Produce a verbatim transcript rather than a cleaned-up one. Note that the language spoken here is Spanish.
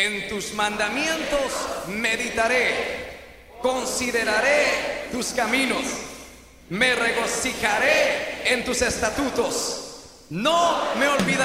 En tus mandamientos meditaré, consideraré tus caminos, me regocijaré en tus estatutos, no me olvidaré